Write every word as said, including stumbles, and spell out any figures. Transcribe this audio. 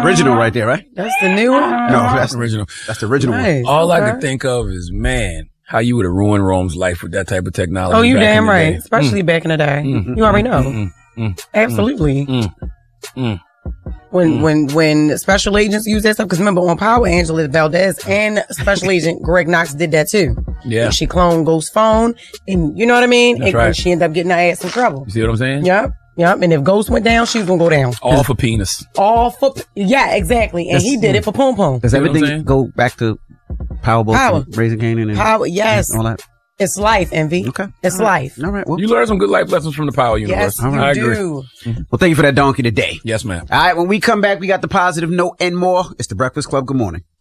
original right there, right? That's the new one? No, that's the original. That's the original Nice. one. All Okay. I could think of is, man, how you would have ruined Rome's life with that type of technology. Oh, you back in damn the right. day. Especially Mm. back in the day. Mm. You already know. Mm, mm, Absolutely. mm, mm. When Mm. when when special agents use that stuff, because remember on Power, Angela Valdez and Special Agent Greg Knox did that too. Yeah. She cloned Ghost's phone, and you know what I mean. That's and, right. and she ended up getting her ass in trouble. You see what I'm saying? Yep, yep. And if Ghost went down, she was gonna go down. All for penis. All for yeah, exactly. And he did it for Pum Pum. Does See what I'm everything saying? go back to Powerball, Power. and Raising Canaan, and Power, yes. all that? It's life, Envy. Okay, It's all right. life. All right. Well, You learned some good life lessons from the Power Universe. Yes, you I agree. do. well, thank you for that donkey today. Yes, ma'am. All right. When we come back, we got the positive note and more. It's the Breakfast Club. Good morning.